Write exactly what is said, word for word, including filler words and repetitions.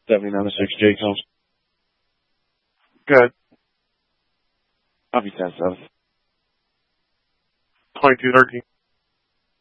seventy-nine oh six Jake Holmes. Good. Copy ten seven. twenty-two thirteen.